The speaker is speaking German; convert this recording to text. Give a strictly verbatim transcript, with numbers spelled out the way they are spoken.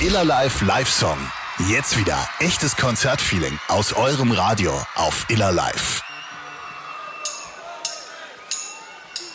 Iller Live Live-Song. Jetzt wieder echtes Konzertfeeling aus eurem Radio auf Iller Live.